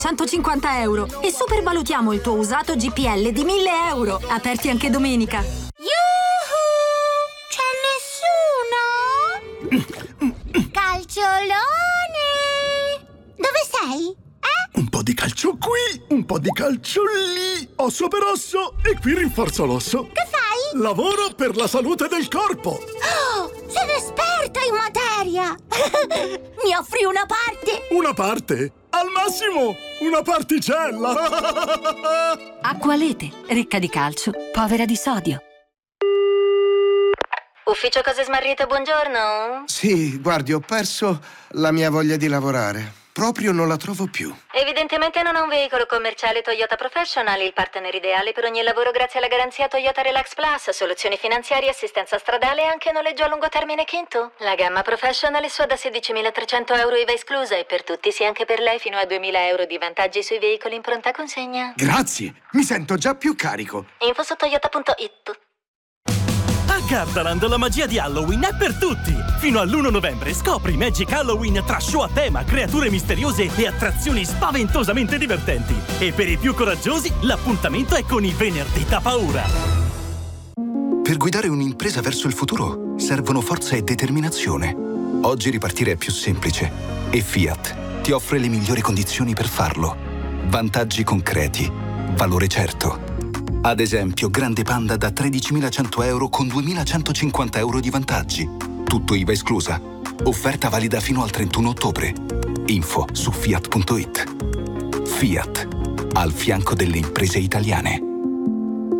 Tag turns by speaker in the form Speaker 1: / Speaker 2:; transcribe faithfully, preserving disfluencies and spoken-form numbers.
Speaker 1: centocinquanta euro e supervalutiamo il tuo usato G P L di mille euro, aperti anche domenica.
Speaker 2: Yuhu! C'è nessuno? Calciolone! Dove sei? Eh?
Speaker 3: Un po' di calcio qui, un po' di calcio lì. Osso per osso e qui rinforzo l'osso.
Speaker 2: Che fai?
Speaker 3: Lavoro per la salute del corpo.
Speaker 2: Oh, sono esperta in materia! Mi offri una parte?
Speaker 3: Una parte? Al massimo, una particella!
Speaker 1: Acqualete, ricca di calcio, povera di sodio.
Speaker 4: Ufficio Cose Smarrite, buongiorno.
Speaker 5: Sì, guardi, ho perso la mia voglia di lavorare. Proprio non la trovo più.
Speaker 4: Evidentemente non ha un veicolo commerciale Toyota Professional, il partner ideale per ogni lavoro grazie alla garanzia Toyota Relax Plus, soluzioni finanziarie, assistenza stradale e anche noleggio a lungo termine Kinto. La gamma Professional è sua da sedicimilatrecento euro I V A esclusa e per tutti, sì anche per lei, fino a duemila euro di vantaggi sui veicoli in pronta consegna.
Speaker 5: Grazie, mi sento già più carico.
Speaker 4: Info su toyota punto it.
Speaker 6: A Gardaland la magia di Halloween è per tutti! Fino all'primo novembre scopri Magic Halloween tra show a tema, creature misteriose e attrazioni spaventosamente divertenti. E per i più coraggiosi l'appuntamento è con i venerdì da paura.
Speaker 7: Per guidare un'impresa verso il futuro servono forza e determinazione. Oggi ripartire è più semplice e Fiat ti offre le migliori condizioni per farlo. Vantaggi concreti, valore certo. Ad esempio, Grande Panda da tredicimilacento euro con duemilacentocinquanta euro di vantaggi. Tutto I V A esclusa. Offerta valida fino al trentuno ottobre. Info su fiat punto it. Fiat, al fianco delle imprese italiane.